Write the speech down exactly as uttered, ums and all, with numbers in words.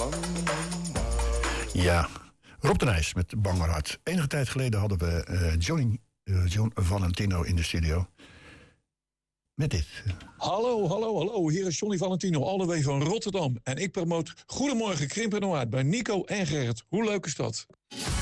Ja, Rob de Nijs met Bangerhart. Enige tijd geleden hadden we uh, Johnny, uh, John Valentino in de studio. Met dit. Hallo, hallo, hallo. Hier is Johnny Valentino, all the way van Rotterdam. En ik promoot Goedemorgen Krimpen Noord bij Nico en Gerrit. Hoe leuk is dat?